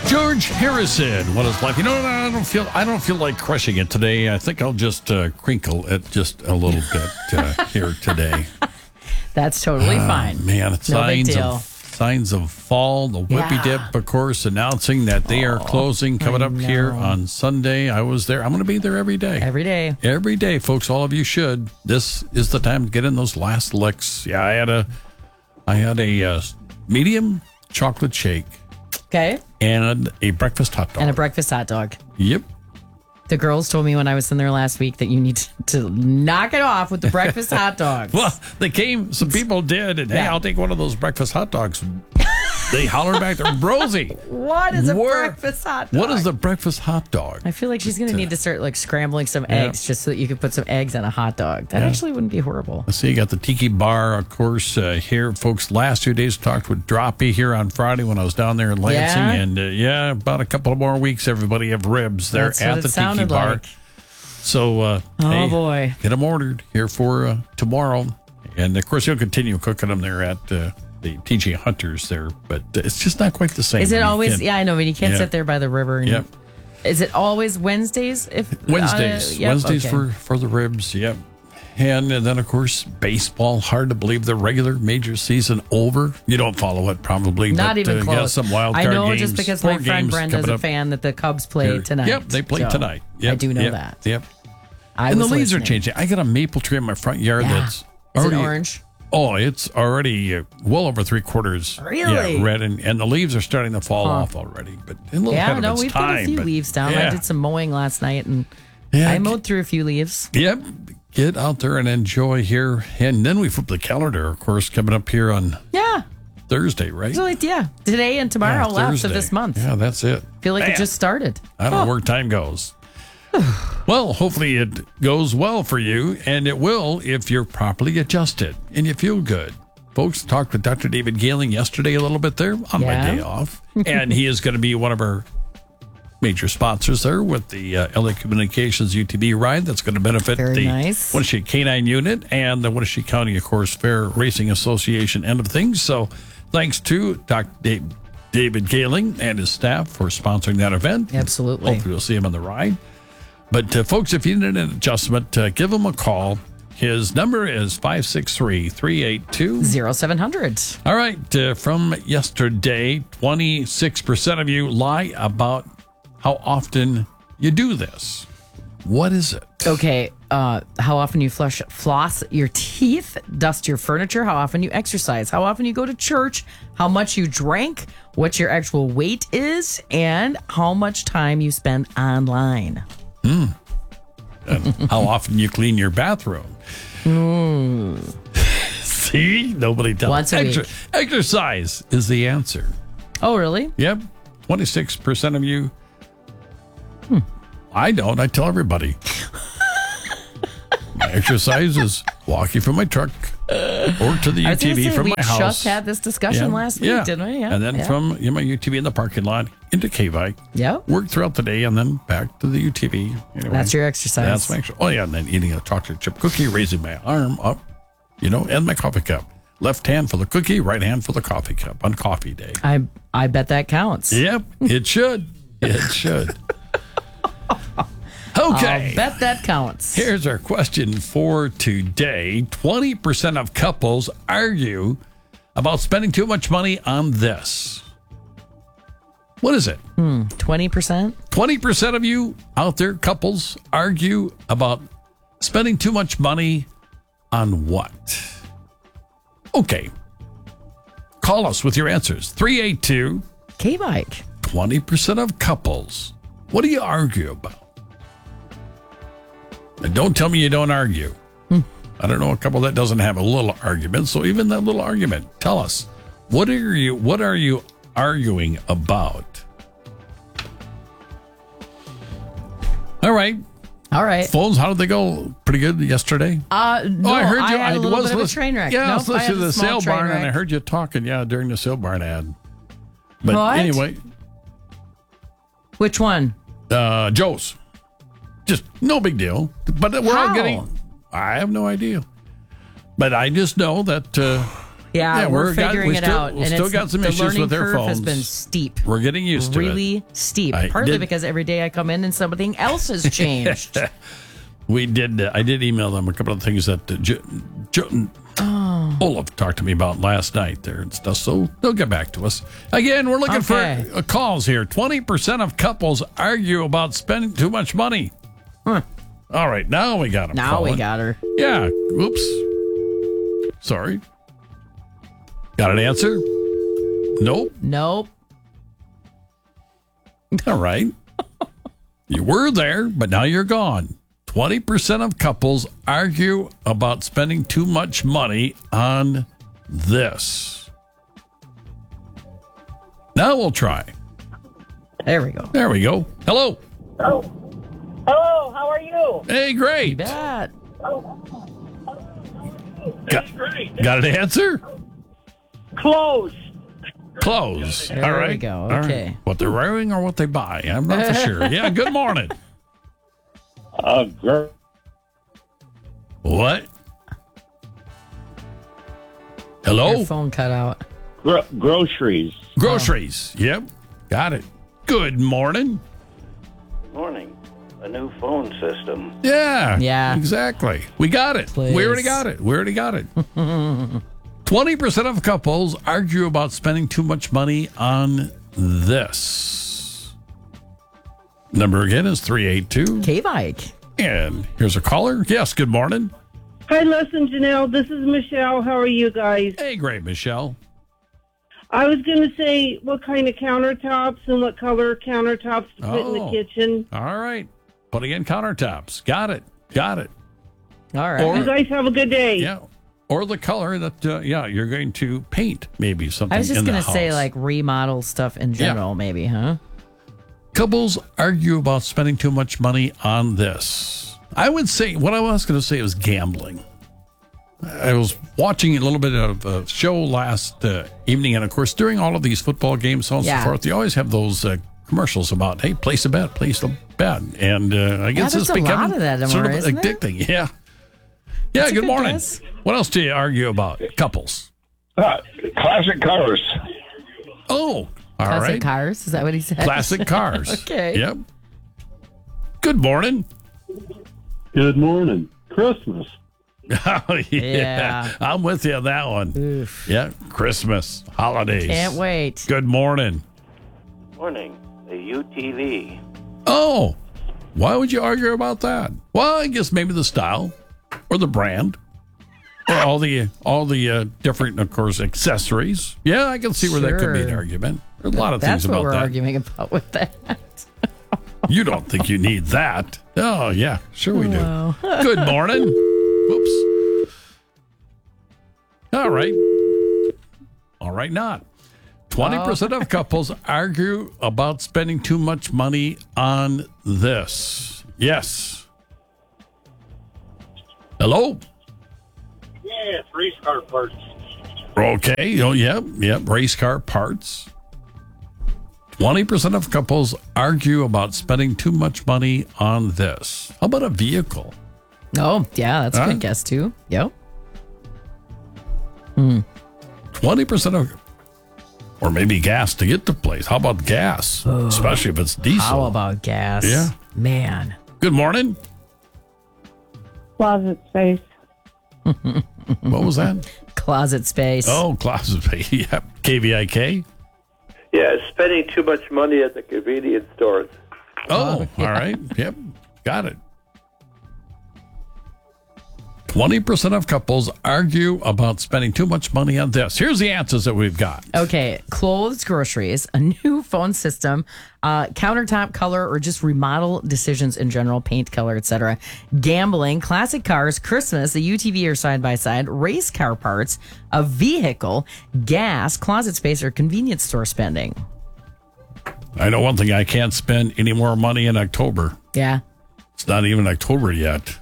George Harrison, what is life? You know what? I don't feel like crushing it today. I think I'll just crinkle it just a little bit here today. That's totally fine. Man, it's No big deal. signs of fall. The Whippy Dip, of course, announcing that they are closing coming up here on Sunday. I was there. I'm going to be there every day. Every day. Every day, folks. All of you should. This is the time to get in those last licks. Yeah, I had a medium chocolate shake. Okay. And a breakfast hot dog. And a breakfast hot dog. Yep. The girls told me when I was in there last week that you need to knock it off with the breakfast hot dogs. Well, some people did, and hey, I'll take one of those breakfast hot dogs. They hollered back to Rosie. What is a breakfast hot dog? What is the breakfast hot dog? I feel like she's going to need to start like scrambling some eggs just so that you could put some eggs on a hot dog. That actually wouldn't be horrible. Let's see, you got the Tiki Bar, of course, here. Folks, last 2 days talked with Droppy here on Friday when I was down there in Lansing. And about a couple of more weeks, everybody have ribs there at the Tiki Bar. Like. So, boy. Get them ordered here for tomorrow. And, of course, you'll continue cooking them there at the TJ Hunters there, but it's just not quite the same. Is it always? Yeah, I know, but you can't sit there by the river. Yep. Is it always Wednesdays? Wednesdays Wednesdays for the ribs. Yep. And then, of course, baseball. Hard to believe the regular major season over. You don't follow it, probably. Not even close. Yeah, some wild card games. I know just because my friend Brenda's a fan that the Cubs play tonight. Yep, they play tonight. Yep, I do know that. Yep. And the leaves are changing. I got a maple tree in my front yard that's already orange. Oh, it's already well over 3/4. Really? Yeah, red, and the leaves are starting to fall off already. But a little ahead of its we've time, got a few leaves down. I did some mowing last night, and I mowed through a few leaves. Yep. Get out there and enjoy here. And then we flip the calendar, of course, coming up here on Thursday, right? So today and tomorrow left of this month. Yeah, that's it. Feel like it just started. I don't know where time goes. Well, hopefully it goes well for you, and it will if you're properly adjusted and you feel good. Folks, talked with Dr. David Gailing yesterday a little bit there on my day off, and he is going to be one of our major sponsors there with the LA Communications UTV ride that's going to benefit the Wenatchee Canine Unit and the Wenatchee County, of course, Fair Racing Association end of things. So thanks to Dr. David Gailing and his staff for sponsoring that event. Absolutely. Hopefully we'll see him on the ride. But, folks, if you need an adjustment, give him a call. His number is 563-382-0700. All right. From yesterday, 26% of you lie about how often you do this. What is it? Okay. How often you floss your teeth, dust your furniture, how often you exercise, how often you go to church, how much you drank, what your actual weight is, and how much time you spend online. And how often you clean your bathroom. See? Nobody tells. Once a week. Exercise is the answer. Oh, really? Yep. 26% of you. I don't. I tell everybody. My exercise is walking from my truck or to the UTV from my house. We just had this discussion last week, didn't we? Yeah. And then from my UTV in the parking lot into K-Bike. Yep. Work throughout the day and then back to the UTV. Anyway, that's your exercise. That's my exercise. Oh, yeah. And then eating a chocolate chip cookie, raising my arm up, and my coffee cup. Left hand for the cookie, right hand for the coffee cup on coffee day. I bet that counts. Yep. It should. It should. Okay. I'll bet that counts. Here's our question for today. 20% of couples argue about spending too much money on this. What is it? 20%? 20% of you out there, couples, argue about spending too much money on what? Okay. Call us with your answers. 382 K-Bike. 20% of couples. What do you argue about? And don't tell me you don't argue. I don't know a couple that doesn't have a little argument. So even that little argument, tell us, what are you arguing about? All right. Phones, how did they go? Pretty good yesterday? No, I heard you. I had a little bit of a train wreck. Yeah, I was listening to the sale barn, and I heard you talking, during the sale barn ad. But anyway. Which one? Joe's. Just no big deal. But we're all getting... I have no idea. But I just know that, Yeah, we're figuring it out. We still got some issues with their The learning curve has phones. been steep. We're getting used to it. Really steep. I Partly did- because every day I come in and something else has changed. We did. I did email them a couple of things that Olaf talked to me about last night there and stuff. So they'll get back to us. Again, we're looking Okay. for calls here. 20% of couples argue about spending too much money. Huh. All right, now we got them. Now we got her. Yeah. Oops. Sorry. Got an answer? Nope. Nope. All right. You were there, but now you're gone. 20% of couples argue about spending too much money on this. Now we'll try. There we go. There we go. Hello. Oh. Hello, how are you? Hey, great. Bet. Got an answer? Close. Close. There All we right. go. All right. Okay. What they're wearing or what they buy? I'm not for sure. Yeah, good morning. What? Hello? Your phone cut out. Groceries. Groceries. Yep. Got it. Good morning. Morning. A new phone system. Yeah. Yeah. Exactly. We got it. Please. We already got it. 20% of couples argue about spending too much money on this. Number again is 382. K-Bike. And here's a caller. Yes, good morning. Hi, Les and Janelle. This is Michelle. How are you guys? Hey, great, Michelle. I was going to say what kind of countertops and what color countertops to put in the Oh. kitchen. All right. Putting in countertops. Got it. Got it. All right. Or- You guys have a good day. Yeah. Or the color that, you're going to paint maybe something I was just in the going to say, house. like, remodel stuff in general, maybe, huh? Couples argue about spending too much money on this. I would say, what I was going to say was gambling. I was watching a little bit of a show last evening, and of course, during all of these football games, so on and Yeah. so forth, you always have those commercials about, hey, place a bet, and I guess there's it's a lot becoming of that sort of anymore, isn't there? addicting. Yeah. Yeah. That's a Good good morning. guess. What else do you argue about, couples? Classic cars. Oh, all Classic right. cars. Is that what he said? Classic cars. Okay. Yep. Good morning. Good morning. Christmas. Oh, Yeah. I'm with you on that one. Oof. Yeah, Christmas, holidays. Can't wait. Good morning. Morning. The UTV. Oh, why would you argue about that? Well, I guess maybe the style or the brand or all the different, of course, accessories. Yeah, I can see where that could be an Sure. argument. There's a lot of That's things what about we're that. arguing about with that. You don't think you need that? Oh, yeah, sure we do. Wow. Good morning. Whoops. All right. All right, not. 20% of couples argue about spending too much money on this. Yes. Hello? Yeah, race car parts. Okay. Oh, yep. Race car parts. 20% of couples argue about spending too much money on this. How about a vehicle? Oh, yeah, that's a Huh? good guess, too. Yep. 20% of, or maybe gas to get to place. How about gas? Especially if it's diesel. How about gas? Yeah. Man. Good morning. Closet space. What was that? Closet space. Oh, closet space. Yep. KVIK. Yeah, spending too much money at the convenience stores. Oh, all right. Yep. Got it. 20% of couples argue about spending too much money on this. Here's the answers that we've got. Okay, clothes, groceries, a new phone system, countertop color, or just remodel decisions in general, paint color, etc. Gambling, classic cars, Christmas, a UTV or side by side, race car parts, a vehicle, gas, closet space, or convenience store spending. I know one thing, I can't spend any more money in October. Yeah. It's not even October yet.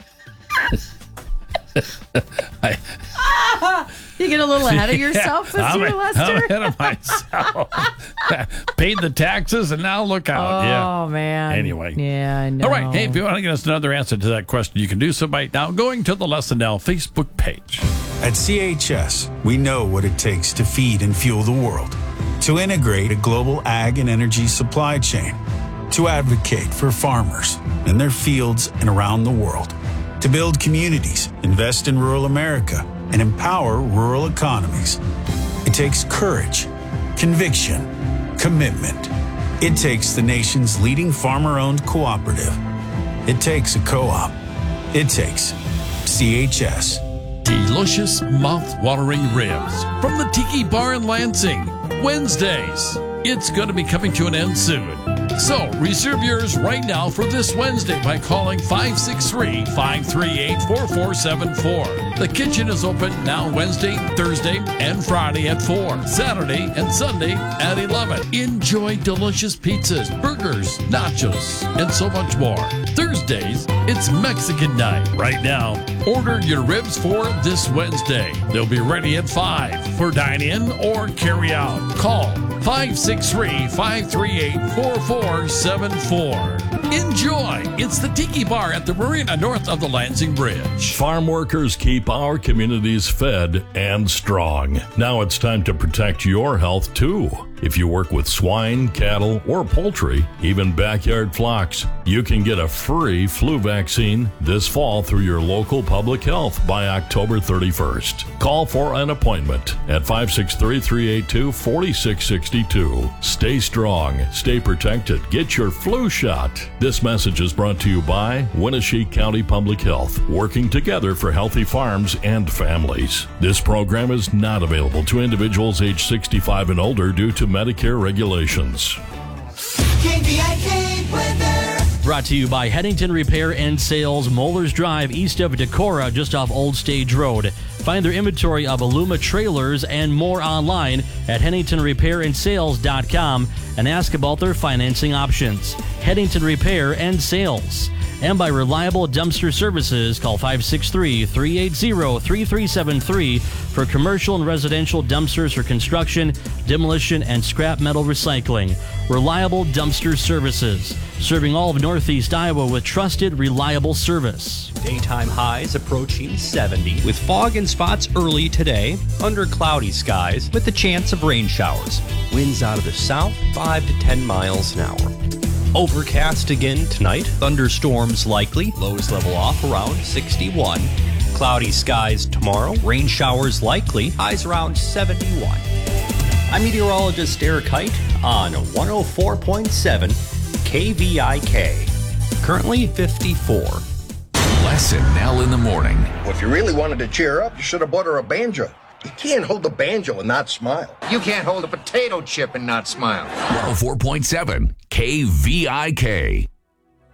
You get a little ahead of yourself this year, I'm Lester? ahead of myself. Paid the taxes and now look out. Yeah. Oh, man. Anyway. Yeah, I know. All right. Hey, if you want to get us another answer to that question, you can do so by now going to the Lesson Now Facebook page. At CHS, we know what it takes to feed and fuel the world, to integrate a global ag and energy supply chain, to advocate for farmers in their fields and around the world, to build communities, invest in rural America, and empower rural economies. It takes courage, conviction, commitment. It takes the nation's leading farmer-owned cooperative. It takes a co-op. It takes CHS. Delicious, mouth-watering ribs from the Tiki Bar in Lansing. Wednesdays. It's going to be coming to an end soon. So reserve yours right now for this Wednesday by calling 563-538-4474. The kitchen is open now Wednesday, Thursday, and Friday at 4, Saturday and Sunday at 11. Enjoy delicious pizzas, burgers, nachos, and so much more. Thursdays, it's Mexican night. Right now, order your ribs for this Wednesday. They'll be ready at 5 for dine-in or carry-out. Call 563-538-4474. Enjoy! It's the Tiki Bar at the marina north of the Lansing Bridge. Farm workers keep our communities fed and strong. Now it's time to protect your health too. If you work with swine, cattle, or poultry, even backyard flocks, you can get a free flu vaccine this fall through your local public health by October 31st. Call for an appointment at 563-382-4662. Stay strong, stay protected, get your flu shot. This message is brought to you by Winneshiek County Public Health, working together for healthy farms and families. This program is not available to individuals age 65 and older due to Medicare regulations. KVIK weather. Brought to you by Headington Repair and Sales, Mollers Drive, east of Decorah, just off Old Stage Road. Find their inventory of Aluma trailers and more online at HeadingtonRepairandSales.com and ask about their financing options. Headington Repair and Sales. And by Reliable Dumpster Services, call 563-380-3373 for commercial and residential dumpsters for construction, demolition, and scrap metal recycling. Reliable Dumpster Services, serving all of Northeast Iowa with trusted, reliable service. Daytime highs approaching 70 with fog and spots early today, under cloudy skies with the chance of rain showers. Winds out of the south 5 to 10 miles an hour. Overcast again tonight, thunderstorms likely, lows level off around 61. Cloudy skies tomorrow, rain showers likely, highs around 71. I'm meteorologist Eric Height on 104.7 KVIK. Currently 54. Les and Nell in the morning. Well, if you really wanted to cheer up, you should have bought her a banjo. You can't hold the banjo and not smile. You can't hold a potato chip and not smile. 104.7 KVIK.